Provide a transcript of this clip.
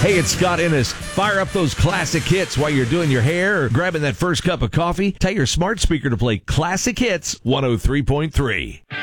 Hey, it's Scott Ennis. Fire up those classic hits while you're doing your hair or grabbing that first cup of coffee. Tell your smart speaker to play Classic Hits 103.3.